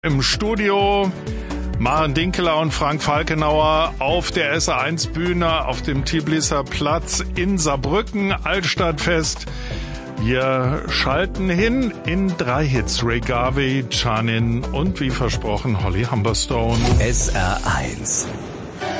Im Studio Maren Dinkeler und Frank Falkenauer auf der SR1-Bühne auf dem Tiblisser Platz in Saarbrücken, Altstadtfest. Wir schalten hin in 3 Hits. Ray Garvey, Janin und wie versprochen Holly Humberstone. SR1